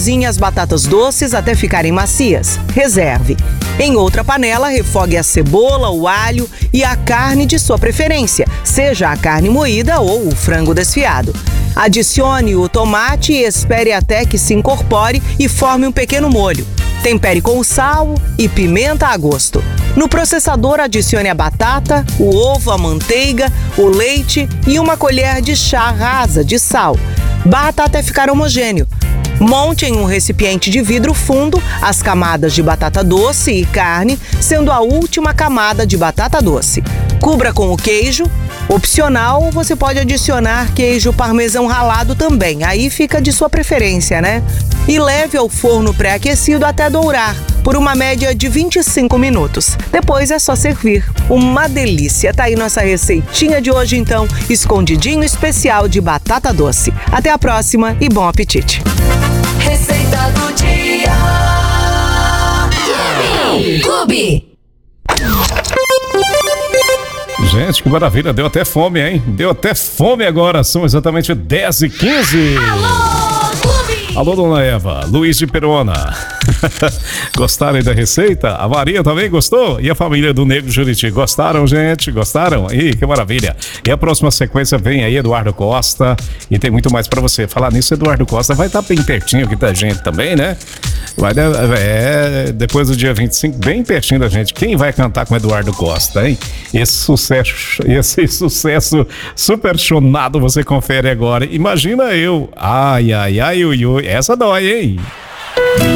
cozinhe as batatas doces até ficarem macias. Reserve. Em outra panela, refogue a cebola, o alho e a carne de sua preferência, seja a carne moída ou o frango desfiado. Adicione o tomate e espere até que se incorpore e forme um pequeno molho. Tempere com sal e pimenta a gosto. No processador, adicione a batata, o ovo, a manteiga, o leite e uma colher de chá rasa de sal. Bata até ficar homogêneo. Monte em um recipiente de vidro fundo as camadas de batata doce e carne, sendo a última camada de batata doce. Cubra com o queijo. Opcional, você pode adicionar queijo parmesão ralado também, aí fica de sua preferência, né? E leve ao forno pré-aquecido até dourar, por uma média de 25 minutos. Depois é só servir. Uma delícia! Tá aí nossa receitinha de hoje, então, escondidinho especial de batata doce. Até a próxima e bom apetite! Receita do dia. Clube. Gente, que maravilha, deu até fome, hein? Deu até fome agora, são exatamente 10h15. Alô, Clube! Alô, dona Eva, Luiz de Perona. Gostaram da receita? A Maria também gostou? E a família do Nego Juriti, gostaram, gente? Gostaram? Ih, que maravilha. E a próxima sequência vem aí, Eduardo Costa, e tem muito mais pra você. Falar nisso, Eduardo Costa vai estar bem pertinho aqui da gente também, né? Depois do dia 25, bem pertinho da gente. Quem vai cantar com Eduardo Costa, hein? Esse sucesso super chonado você confere agora. Imagina eu. Ai, ui, ui. Essa dói, hein?